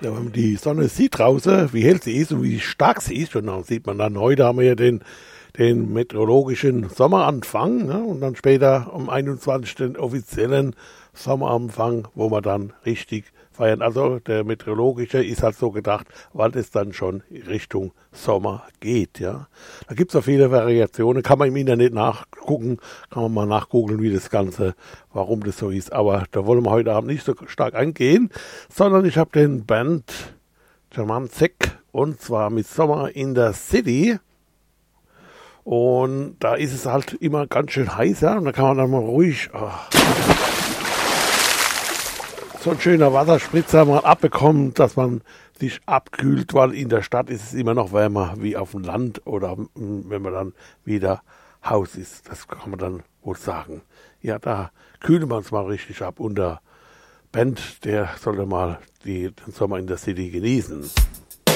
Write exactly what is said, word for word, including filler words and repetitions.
Ja, wenn man die Sonne sieht draußen, wie hell sie ist und wie stark sie ist, und dann sieht man dann, heute haben wir ja den, den meteorologischen Sommeranfang, ne? Und dann später am einundzwanzigsten offiziellen Sommeranfang, wo wir dann richtig feiern. Also der meteorologische ist halt so gedacht, weil es dann schon Richtung Sommer geht. Ja, da gibt es auch viele Variationen, kann man im Internet nachgucken, kann man mal nachgoogeln, wie das Ganze, warum das so ist. Aber da wollen wir heute Abend nicht so stark eingehen, sondern ich habe den Band Germanzek und zwar mit Sommer in der City. Und da ist es halt immer ganz schön heiß, ja, und da kann man dann mal ruhig oh, so ein schöner Wasserspritzer mal abbekommen, dass man sich abkühlt, weil in der Stadt ist es immer noch wärmer wie auf dem Land oder wenn man dann wieder Haus ist. Das kann man dann wohl sagen. Ja, da kühlt man es mal richtig ab und der Band, der sollte mal die, den Sommer in der City genießen.